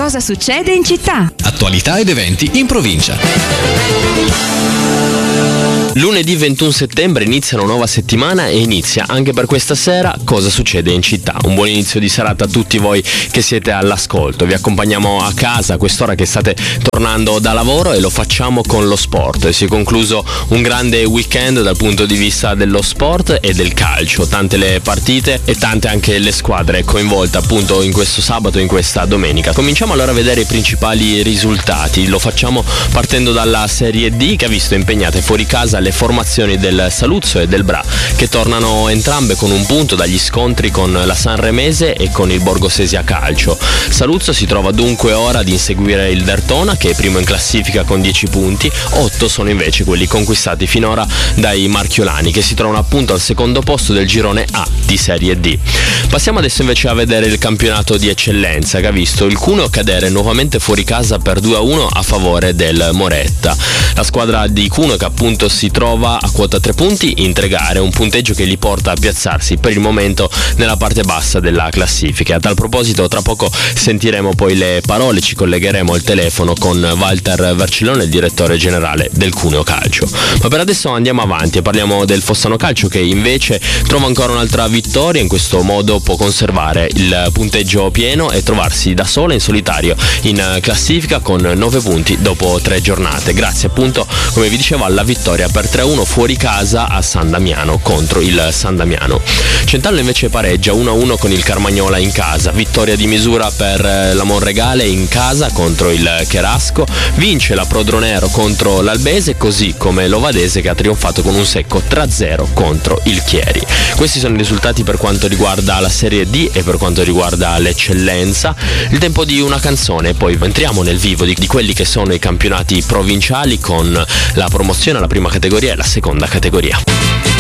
Cosa succede in città? Attualità ed eventi in provincia. Lunedì 21 settembre inizia una nuova settimana e inizia anche per questa sera Cosa succede in città. Un buon inizio di serata a tutti voi che siete all'ascolto. Vi accompagniamo a casa a quest'ora che state tornando da lavoro e lo facciamo con lo sport. Si è concluso un grande weekend dal punto di vista dello sport e del calcio. Tante le partite e tante anche le squadre coinvolte appunto in questo sabato e in questa domenica. Cominciamo allora a vedere i principali risultati. Lo facciamo partendo dalla Serie D che ha visto impegnate fuori casa le formazioni del Saluzzo e del Bra che tornano entrambe con un punto dagli scontri con la Sanremese e con il Borgosesia Calcio. Saluzzo si trova dunque ora ad inseguire il Dertona che è primo in classifica con 10 punti, 8 sono invece quelli conquistati finora dai marchiolani che si trovano appunto al secondo posto del girone A di Serie D. Passiamo adesso invece a vedere il campionato di eccellenza che ha visto il Cuneo cadere nuovamente fuori casa per 2-1 a favore del Moretta. La squadra di Cuneo che appunto si trova a quota 3 punti in 3 gare, un punteggio che li porta a piazzarsi per il momento nella parte bassa della classifica. A tal proposito tra poco sentiremo poi le parole, ci collegheremo al telefono con Walter Vercellone, il direttore generale del Cuneo Calcio. Ma per adesso andiamo avanti e parliamo del Fossano Calcio che invece trova ancora un'altra vittoria, in questo modo può conservare il punteggio pieno e trovarsi da sola in solitario in classifica con 9 punti dopo 3 giornate, grazie appunto come vi dicevo alla vittoria per 3-1 fuori casa a San Damiano contro il San Damiano. Centallo invece pareggia 1-1 con il Carmagnola in casa, vittoria di misura per la Monregale in casa contro il Cherasco, vince la Prodronero contro l'Albese così come l'Ovadese che ha trionfato con un secco 3-0 contro il Chieri. Questi sono i risultati per quanto riguarda la Serie D e per quanto riguarda l'eccellenza. Il tempo di una canzone e poi entriamo nel vivo di quelli che sono i campionati provinciali con la promozione alla prima categoria e la seconda categoria.